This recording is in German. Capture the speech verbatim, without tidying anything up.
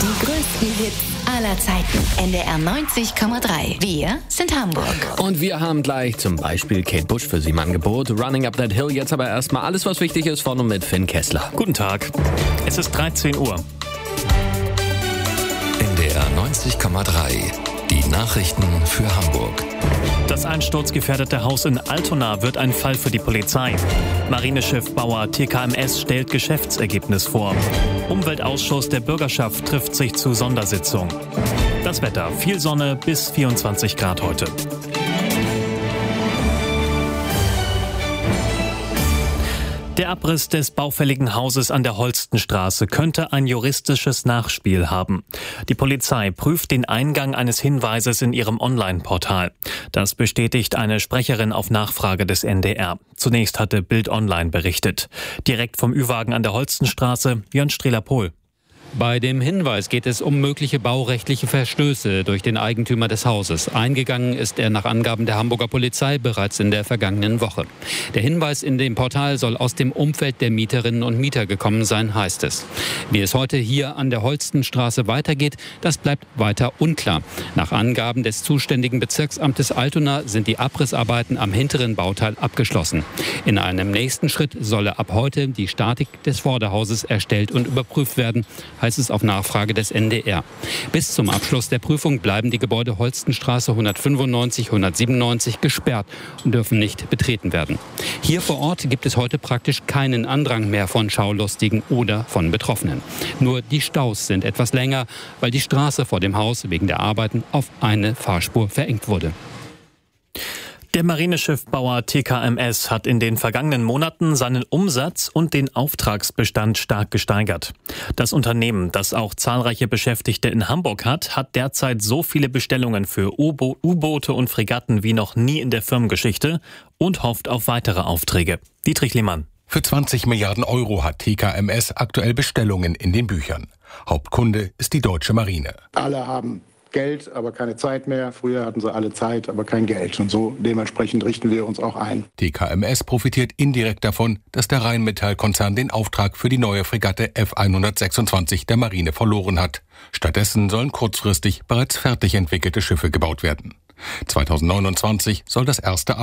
Die größten Hits aller Zeiten. N D R neunzig Komma drei. Wir sind Hamburg. Und wir haben gleich zum Beispiel Kate Bush für Sie im Angebot. Running Up That Hill. Jetzt aber erstmal alles, was wichtig ist, von und mit Finn Kessler. Guten Tag. Es ist dreizehn Uhr. N D R neunzig Komma drei. Die Nachrichten für Hamburg. Das einsturzgefährdete Haus in Altona wird ein Fall für die Polizei. Marineschiffbauer T K M S stellt Geschäftsergebnis vor. Umweltausschuss der Bürgerschaft trifft sich zu Sondersitzung. Das Wetter: viel Sonne bis vierundzwanzig Grad heute. Der Abriss des baufälligen Hauses an der Holstenstraße könnte ein juristisches Nachspiel haben. Die Polizei prüft den Eingang eines Hinweises in ihrem Online-Portal. Das bestätigt eine Sprecherin auf Nachfrage des N D R. Zunächst hatte Bild Online berichtet. Direkt vom Ü-Wagen an der Holstenstraße, Jörn Strehler-Pohl. Bei dem Hinweis geht es um mögliche baurechtliche Verstöße durch den Eigentümer des Hauses. Eingegangen ist er nach Angaben der Hamburger Polizei bereits in der vergangenen Woche. Der Hinweis in dem Portal soll aus dem Umfeld der Mieterinnen und Mieter gekommen sein, heißt es. Wie es heute hier an der Holstenstraße weitergeht, das bleibt weiter unklar. Nach Angaben des zuständigen Bezirksamtes Altona sind die Abrissarbeiten am hinteren Bauteil abgeschlossen. In einem nächsten Schritt solle ab heute die Statik des Vorderhauses erstellt und überprüft werden, heißt es auf Nachfrage des N D R. Bis zum Abschluss der Prüfung bleiben die Gebäude Holstenstraße hundertfünfundneunzig, hundertsiebenundneunzig gesperrt und dürfen nicht betreten werden. Hier vor Ort gibt es heute praktisch keinen Andrang mehr von Schaulustigen oder von Betroffenen. Nur die Staus sind etwas länger, weil die Straße vor dem Haus wegen der Arbeiten auf eine Fahrspur verengt wurde. Der Marineschiffbauer T K M S hat in den vergangenen Monaten seinen Umsatz und den Auftragsbestand stark gesteigert. Das Unternehmen, das auch zahlreiche Beschäftigte in Hamburg hat, hat derzeit so viele Bestellungen für U-Bo- U-Boote und Fregatten wie noch nie in der Firmengeschichte und hofft auf weitere Aufträge. Dietrich Lehmann. Für zwanzig Milliarden Euro hat T K M S aktuell Bestellungen in den Büchern. Hauptkunde ist die deutsche Marine. Alle haben Geld, aber keine Zeit mehr. Früher hatten sie alle Zeit, aber kein Geld. Und so dementsprechend richten wir uns auch ein. T K M S profitiert indirekt davon, dass der Rheinmetall-Konzern den Auftrag für die neue Fregatte F hundertsechsundzwanzig der Marine verloren hat. Stattdessen sollen kurzfristig bereits fertig entwickelte Schiffe gebaut werden. zweitausendneunundzwanzig soll das erste